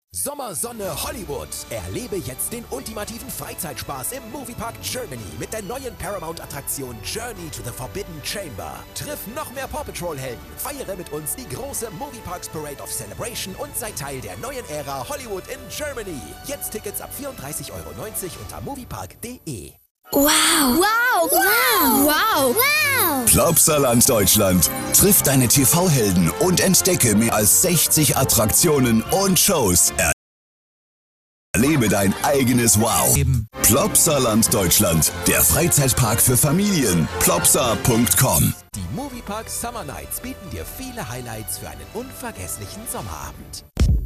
Sommer, Sonne, Hollywood. Erlebe jetzt den ultimativen Freizeitspaß im Moviepark Germany mit der neuen Paramount-Attraktion Journey to the Forbidden Chamber. Triff noch mehr Paw Patrol-Helden, feiere mit uns die große Movieparks Parade of Celebration und sei Teil der neuen Ära Hollywood in Germany. Jetzt Tickets ab 34,90 € unter moviepark.de. Wow! Wow! Wow! Wow! Wow! Plopsaland Deutschland. Triff deine TV-Helden und entdecke mehr als 60 Attraktionen und Shows. Erlebe dein eigenes Wow. Plopsaland Deutschland. Der Freizeitpark für Familien. Plopsa.com. Die Moviepark Summer Nights bieten dir viele Highlights für einen unvergesslichen Sommerabend.